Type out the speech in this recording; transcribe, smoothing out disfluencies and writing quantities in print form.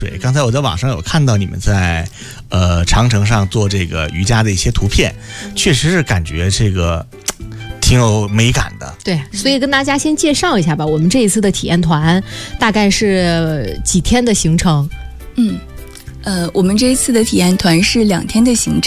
对，刚才我在网上有看到你们在长城上做这个瑜伽的一些图片，确实是感觉这个挺有美感的。 对，所以跟大家先介绍一下吧，我们这一次的体验团大概是几天的行程？ 我们这一次的体验团是2天的行程。